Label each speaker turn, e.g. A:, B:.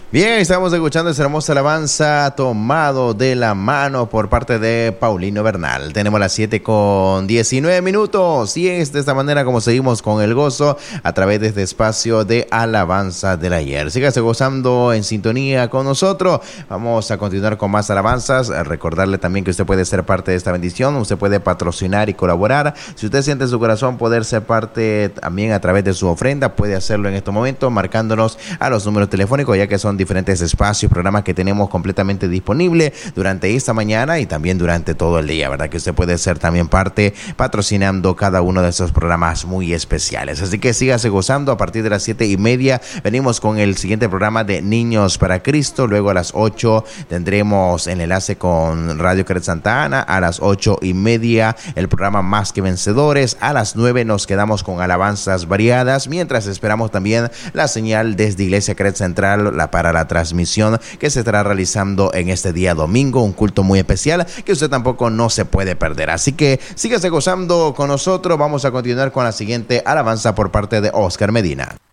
A: Bien, estamos escuchando esa hermosa alabanza, Tomado de la Mano, por parte de Paulino Bernal. Tenemos las 7:19 y es de esta manera como seguimos con el gozo a través de este espacio de alabanza del ayer. Sígase gozando en sintonía con nosotros. Vamos a continuar con más alabanzas. Recordarle también que usted puede ser parte de esta bendición. Usted puede patrocinar y colaborar. Si usted siente en su corazón poder ser parte también a través de su ofrenda, puede hacerlo en estos momentos marcándonos a los números telefónicos, ya que son diferentes espacios, programas que tenemos completamente disponibles durante esta mañana y también durante todo el día, ¿verdad? Que usted puede ser también parte patrocinando cada uno de esos programas muy especiales. Así que sígase gozando. A partir de las 7:30 venimos con el siguiente programa de Niños para Cristo. Luego a las 8 tendremos el enlace con Radio Cret Santa Ana. A las 8:30 el programa Más que Vencedores. A las 9 nos quedamos con alabanzas variadas, mientras esperamos también la señal desde Iglesia Cret Central para la transmisión que se estará realizando en este día domingo, un culto muy especial que usted tampoco no se puede perder. Así que sígase gozando con nosotros. Vamos a continuar con la siguiente alabanza por parte de Oscar Medina.